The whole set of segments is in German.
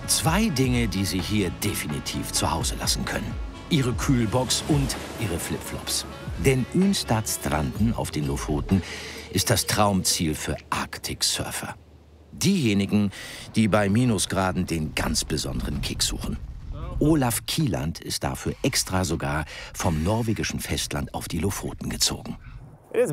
Zwei Dinge, die Sie hier definitiv zu Hause lassen können. Ihre Kühlbox und Ihre Flipflops. Denn Ystadstranden auf den Lofoten ist das Traumziel für Arctic-Surfer. Diejenigen, die bei Minusgraden den ganz besonderen Kick suchen. Olaf Kieland ist dafür extra sogar vom norwegischen Festland auf die Lofoten gezogen. Es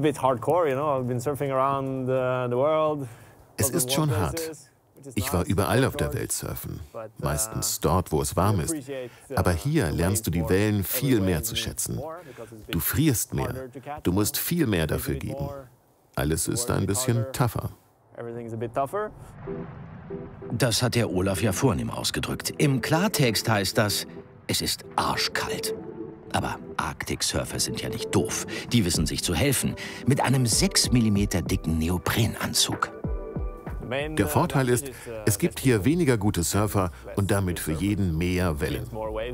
ist schon hart. Ich war überall auf der Welt surfen, meistens dort, wo es warm ist. Aber hier lernst du die Wellen viel mehr zu schätzen. Du frierst mehr, du musst viel mehr dafür geben. Alles ist ein bisschen tougher. Das hat der Olaf ja vornehm ausgedrückt. Im Klartext heißt das, es ist arschkalt. Aber Arctic-Surfer sind ja nicht doof. Die wissen sich zu helfen. Mit einem 6 mm dicken Neoprenanzug. Der Vorteil ist, es gibt hier weniger gute Surfer und damit für jeden mehr Wellen.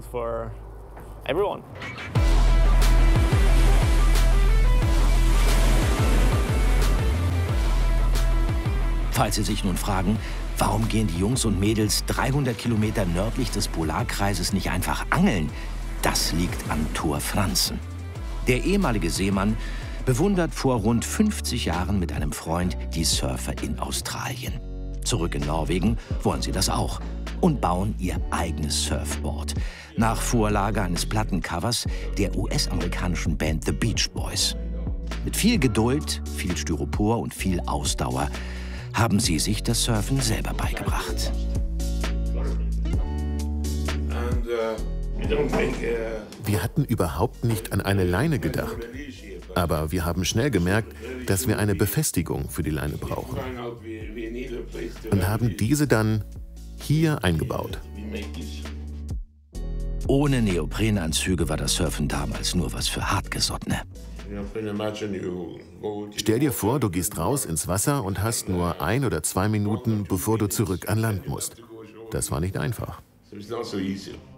Falls Sie sich nun fragen, warum gehen die Jungs und Mädels 300 Kilometer nördlich des Polarkreises nicht einfach angeln? Das liegt an Thor Franzen. Der ehemalige Seemann bewundert vor rund 50 Jahren mit einem Freund die Surfer in Australien. Zurück in Norwegen wollen sie das auch und bauen ihr eigenes Surfboard. Nach Vorlage eines Plattencovers der US-amerikanischen Band The Beach Boys. Mit viel Geduld, viel Styropor und viel Ausdauer haben sie sich das Surfen selber beigebracht. Wir hatten überhaupt nicht an eine Leine gedacht. Aber wir haben schnell gemerkt, dass wir eine Befestigung für die Leine brauchen. Und haben diese dann hier eingebaut. Ohne Neoprenanzüge war das Surfen damals nur was für Hartgesottene. Stell dir vor, du gehst raus ins Wasser und hast nur 1 oder 2 Minuten, bevor du zurück an Land musst. Das war nicht einfach.